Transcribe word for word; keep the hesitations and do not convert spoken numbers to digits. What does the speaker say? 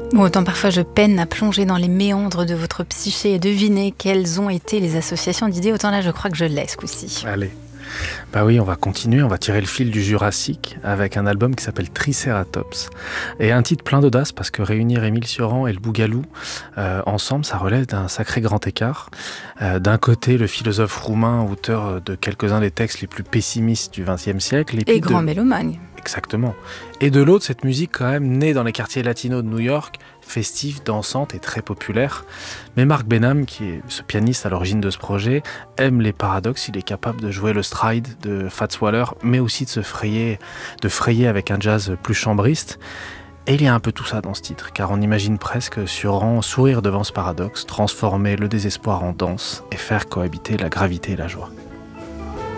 Bon, autant parfois je peine à plonger dans les méandres de votre psyché et deviner quelles ont été les associations d'idées, autant là je crois que je l'ai ce coup-ci. Allez. Bah oui, on va continuer, on va tirer le fil du Jurassique avec un album qui s'appelle Triceratops. Et un titre plein d'audace parce que réunir Émile Cioran et le Bougalou euh, ensemble, ça relève d'un sacré grand écart. Euh, d'un côté, le philosophe roumain, auteur de quelques-uns des textes les plus pessimistes du vingtième siècle. Et, et grand de... mélomane. Exactement. Et de l'autre, cette musique quand même née dans les quartiers latinos de New York, festive, dansante et très populaire. Mais Mark Benham, qui est ce pianiste à l'origine de ce projet, aime les paradoxes. Il est capable de jouer le stride de Fats Waller, mais aussi de se frayer, de frayer avec un jazz plus chambriste. Et il y a un peu tout ça dans ce titre, car on imagine presque Cioran sourire devant ce paradoxe, transformer le désespoir en danse et faire cohabiter la gravité et la joie.